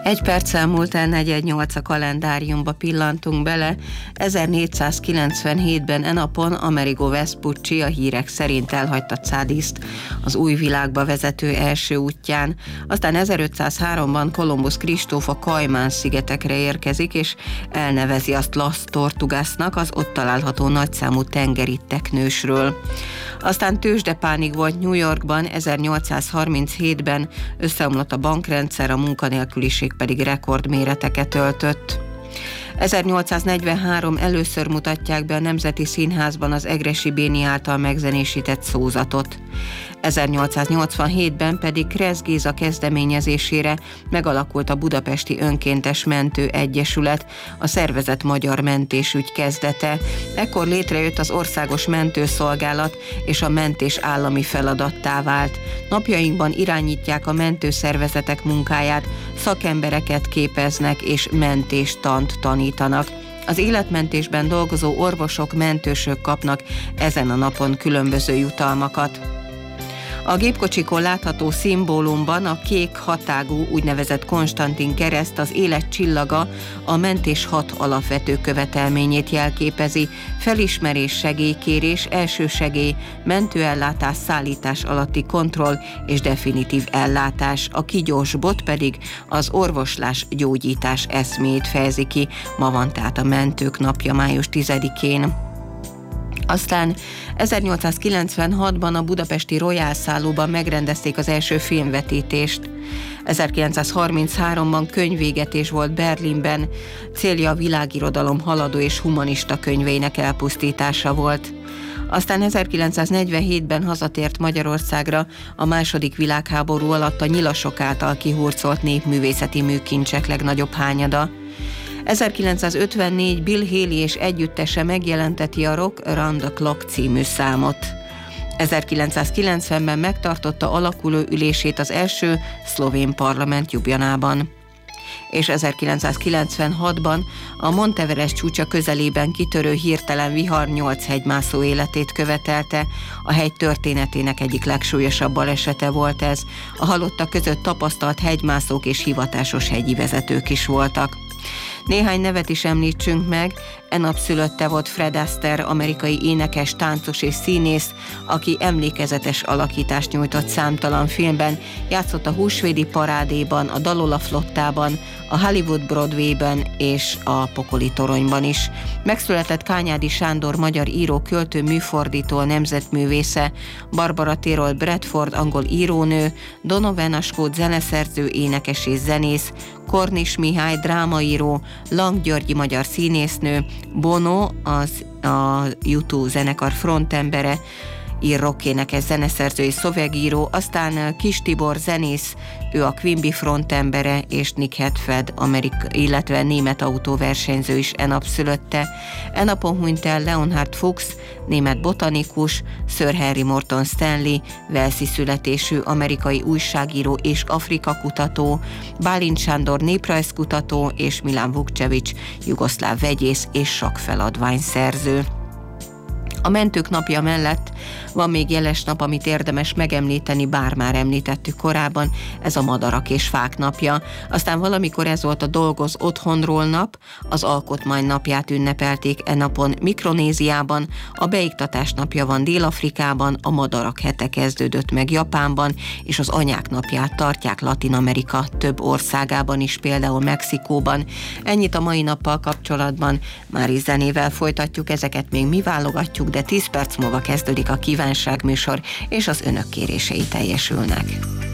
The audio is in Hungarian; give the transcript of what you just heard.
Egy perccel múlt el 4:08 a kalendáriumba pillantunk bele. 1497-ben enapon Amerigo Vespucci a hírek szerint elhagyta Cádiszt, az új világba vezető első útján. Aztán 1503-ban Kolumbusz Kristóf a Kajmán-szigetekre érkezik, és elnevezi azt Las Tortugasnak, az ott található nagyszámú tengeri teknősről. Aztán tőzsdepánik volt New Yorkban, 1837-ben összeomlott a bankrendszer, a munkanélküliség pedig rekordméreteket öltött. 1843 először mutatják be a Nemzeti Színházban az Egressy Béni által megzenésített szózatot. 1887-ben pedig Kressz Géza kezdeményezésére megalakult a Budapesti Önkéntes Mentő Egyesület, a szervezet magyar mentésügy kezdete. Ekkor létrejött az Országos Mentőszolgálat, és a mentés állami feladattá vált. Napjainkban irányítják a mentőszervezetek munkáját, szakembereket képeznek és mentéstant tanítanak. Az életmentésben dolgozó orvosok, mentősök kapnak ezen a napon különböző jutalmakat. A gépkocsikon látható szimbólumban a kék hatágú úgynevezett Konstantin kereszt, az élet csillaga, a mentés 6 alapvető követelményét jelképezi: felismerés, segélykérés, elsősegély, mentőellátás, szállítás alatti kontroll és definitív ellátás. A kigyors bot pedig az orvoslás, gyógyítás eszméjét fejezi ki. Ma van tehát a Mentők napja, május 10-én. Aztán 1896-ban a budapesti Royal szállóban megrendezték az első filmvetítést. 1933-ban könyvégetés volt Berlinben, célja a világirodalom haladó és humanista könyveinek elpusztítása volt. Aztán 1947-ben hazatért Magyarországra a II. Világháború alatt a nyilasok által kihurcolt népművészeti műkincsek legnagyobb hányada. 1954 Bill Haley és együttese megjelenteti a Rock Around the Clock című számot. 1990-ben megtartotta alakuló ülését az első szlovén parlament Ljubljanában. És 1996-ban a Monteverest csúcsa közelében kitörő hirtelen vihar 8 hegymászó életét követelte. A hegy történetének egyik legsúlyosabb balesete volt ez. A halottak között tapasztalt hegymászók és hivatásos hegyi vezetők is voltak. Néhány nevet is említsünk meg. Enap szülötte volt Fred Astaire, amerikai énekes, táncos és színész, aki emlékezetes alakítást nyújtott számtalan filmben, játszott a Húsvédi parádéban, a Dalola flottában, a Hollywood Broadwayben és a Pokoli toronyban is. Megszületett Kányádi Sándor, magyar író, költő, műfordító, a nemzetművésze, Barbara Térold Bradford, angol írónő, Donovan Askót, zeneszerző, énekes és zenész, Kornis Mihály, drámaíró, Lang Györgyi, magyar színésznő, Bono, a U2 zenekar frontembere, ír rockénekes, zeneszerző és szövegíró, aztán Kis Tibor zenész, ő a Quimby frontembere, és Nick Heidfeld, illetve német autóversenyző is enap szülötte. Enapon hunyt el Leonhard Fuchs, német botanikus, Sir Henry Morton Stanley, walesi születésű amerikai újságíró és Afrika kutató, Bálint Sándor néprajzkutató, és Milan Vukcevics, jugoszláv vegyész és sakfeladványszerző. A Mentők napja mellett van még jeles nap, amit érdemes megemlíteni, bár már említettük korábban, ez a Madarak és Fák napja. Aztán valamikor ez volt a Dolgoz otthonról nap, az Alkotmány napját ünnepelték e napon Mikronéziában, a Beiktatás napja van Dél-Afrikában, a Madarak hete kezdődött meg Japánban, és az Anyák napját tartják Latin-Amerika több országában is, például Mexikóban. Ennyit a mai nappal kapcsolatban, már is zenével folytatjuk, ezeket még mi válogatjuk, de 10 perc múlva kezdődik a kívánságműsor, és az önök kérései teljesülnek.